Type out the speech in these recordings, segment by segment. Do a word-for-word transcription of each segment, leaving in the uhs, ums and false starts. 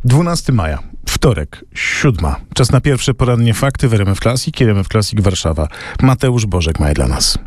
dwunastego maja, wtorek, siódma. Czas na pierwsze porannie fakty w R M F Classic, R M F Classic Warszawa. Mateusz Bożek ma je dla nas.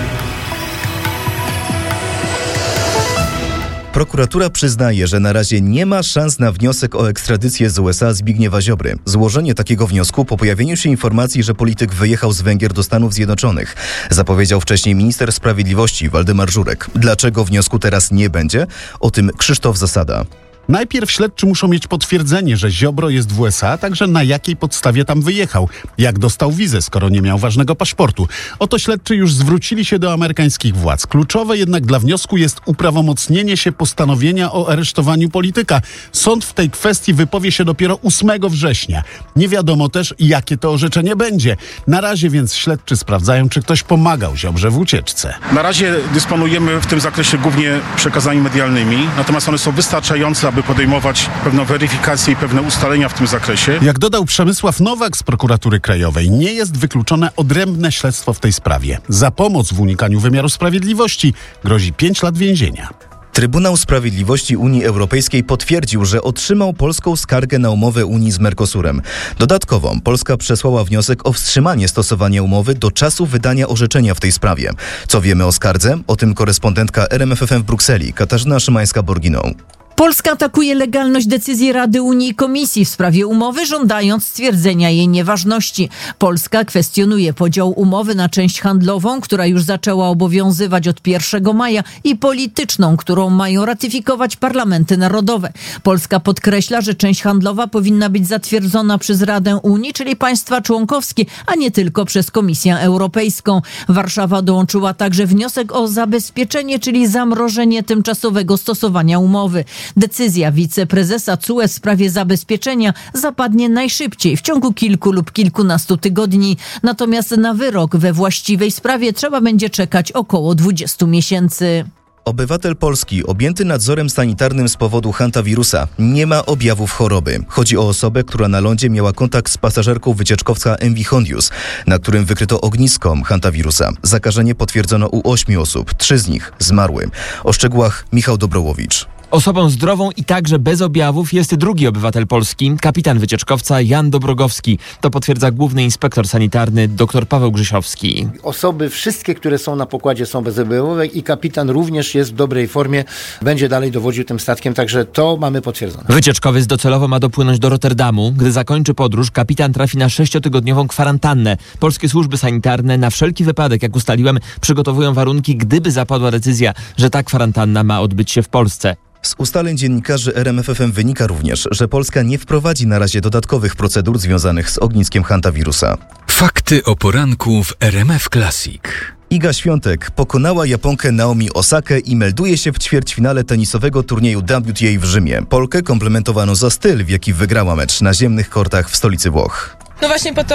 Prokuratura przyznaje, że na razie nie ma szans na wniosek o ekstradycję z U S A Zbigniewa Ziobry. Złożenie takiego wniosku po pojawieniu się informacji, że polityk wyjechał z Węgier do Stanów Zjednoczonych, zapowiedział wcześniej minister sprawiedliwości Waldemar Żurek. Dlaczego wniosku teraz nie będzie? O tym Krzysztof Zasada. Najpierw śledczy muszą mieć potwierdzenie, że Ziobro jest w U S A, także na jakiej podstawie tam wyjechał. Jak dostał wizę, skoro nie miał ważnego paszportu. Oto śledczy już zwrócili się do amerykańskich władz. Kluczowe jednak dla wniosku jest uprawomocnienie się postanowienia o aresztowaniu polityka. Sąd w tej kwestii wypowie się dopiero ósmego września. Nie wiadomo też, jakie to orzeczenie będzie. Na razie więc śledczy sprawdzają, czy ktoś pomagał Ziobrze w ucieczce. Na razie dysponujemy w tym zakresie głównie przekazami medialnymi, natomiast one są wystarczające, aby podejmować pewną weryfikację i pewne ustalenia w tym zakresie. Jak dodał Przemysław Nowak z Prokuratury Krajowej, nie jest wykluczone odrębne śledztwo w tej sprawie. Za pomoc w unikaniu wymiaru sprawiedliwości grozi pięć lat więzienia. Trybunał Sprawiedliwości Unii Europejskiej potwierdził, że otrzymał polską skargę na umowę Unii z Mercosurem. Dodatkowo Polska przesłała wniosek o wstrzymanie stosowania umowy do czasu wydania orzeczenia w tej sprawie. Co wiemy o skardze? O tym korespondentka R M F F M w Brukseli, Katarzyna Szymańska-Borginą. Polska atakuje legalność decyzji Rady Unii i Komisji w sprawie umowy, żądając stwierdzenia jej nieważności. Polska kwestionuje podział umowy na część handlową, która już zaczęła obowiązywać od pierwszego maja, i polityczną, którą mają ratyfikować parlamenty narodowe. Polska podkreśla, że część handlowa powinna być zatwierdzona przez Radę Unii, czyli państwa członkowskie, a nie tylko przez Komisję Europejską. Warszawa dołączyła także wniosek o zabezpieczenie, czyli zamrożenie tymczasowego stosowania umowy. Decyzja wiceprezesa C U E w sprawie zabezpieczenia zapadnie najszybciej, w ciągu kilku lub kilkunastu tygodni. Natomiast na wyrok we właściwej sprawie trzeba będzie czekać około dwudziestu miesięcy. Obywatel Polski objęty nadzorem sanitarnym z powodu hantawirusa nie ma objawów choroby. Chodzi o osobę, która na lądzie miała kontakt z pasażerką wycieczkowca M V Hondius, na którym wykryto ognisko hantawirusa. Zakażenie potwierdzono u ośmiu osób, trzy z nich zmarły. O szczegółach Michał Dobrołowicz. Osobą zdrową i także bez objawów jest drugi obywatel Polski, kapitan wycieczkowca Jan Dobrogowski. To potwierdza główny inspektor sanitarny dr Paweł Grzesiowski. Osoby wszystkie, które są na pokładzie, są bezobjawowe i kapitan również jest w dobrej formie. Będzie dalej dowodził tym statkiem, także to mamy potwierdzone. Wycieczkowiec docelowo ma dopłynąć do Rotterdamu. Gdy zakończy podróż, kapitan trafi na sześciotygodniową kwarantannę. Polskie służby sanitarne na wszelki wypadek, jak ustaliłem, przygotowują warunki, gdyby zapadła decyzja, że ta kwarantanna ma odbyć się w Polsce. Z ustaleń dziennikarzy R M F F M wynika również, że Polska nie wprowadzi na razie dodatkowych procedur związanych z ogniskiem hantawirusa. Fakty o poranku w R M F Classic. Iga Świątek pokonała Japonkę Naomi Osakę i melduje się w ćwierćfinale tenisowego turnieju W T A w Rzymie. Polkę komplementowano za styl, w jaki wygrała mecz na ziemnych kortach w stolicy Włoch. No właśnie po to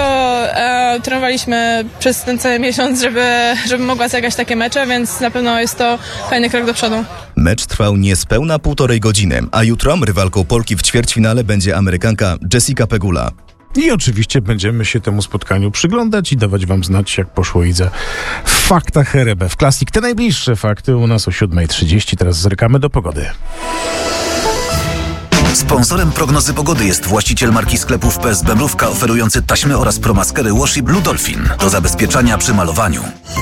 e, trenowaliśmy przez ten cały miesiąc, żeby, żeby mogła zagrać takie mecze, więc na pewno jest to fajny krok do przodu. Mecz trwał niespełna półtorej godziny, a jutro rywalką Polki w ćwierćfinale będzie Amerykanka Jessica Pegula. I oczywiście będziemy się temu spotkaniu przyglądać i dawać wam znać, jak poszło Idze w faktach R M F Classic. Te najbliższe fakty u nas o siódma trzydzieści. Teraz zerkamy do pogody. Sponsorem prognozy pogody jest właściciel marki sklepów P S Bemrówka, oferujący taśmy oraz promaskery Washi Blue Dolphin do zabezpieczania przy malowaniu.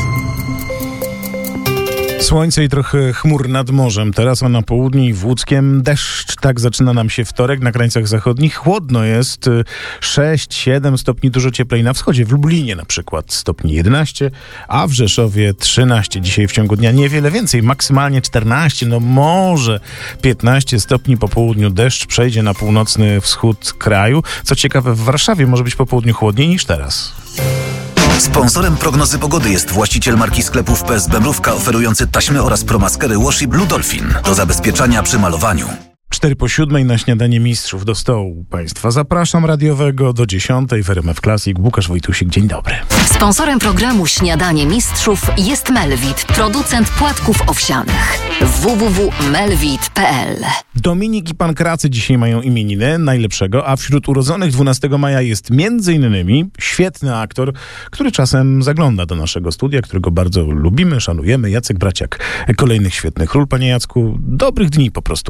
Słońce i trochę chmur nad morzem. Teraz a na południu i w Łódzkiem deszcz. Tak zaczyna nam się wtorek. Na krańcach zachodnich chłodno jest sześć siedem stopni, dużo cieplej na wschodzie. W Lublinie na przykład stopni jedenaście, a w Rzeszowie trzynaście. Dzisiaj w ciągu dnia niewiele więcej, maksymalnie czternaście, no może piętnaście stopni. Po południu deszcz przejdzie na północny wschód kraju. Co ciekawe, w Warszawie może być po południu chłodniej niż teraz. Sponsorem prognozy pogody jest właściciel marki sklepów P S Bemrówka, oferujący taśmy oraz promaskery Washi Blue Dolphin do zabezpieczania przy malowaniu. Cztery po siódmej na śniadanie mistrzów. Do stołu państwa zapraszam radiowego do dziesiątej w R M F Classic. Łukasz Wojtusik, dzień dobry. Sponsorem programu Śniadanie Mistrzów jest Melwit, producent płatków owsianych. w w w kropka melwit kropka p l. Dominik i Pankracy dzisiaj mają imieniny najlepszego, a wśród urodzonych dwunastego maja jest między innymi świetny aktor, który czasem zagląda do naszego studia, którego bardzo lubimy, szanujemy. Jacek Braciak. Kolejnych świetnych ról, panie Jacku. Dobrych dni po prostu.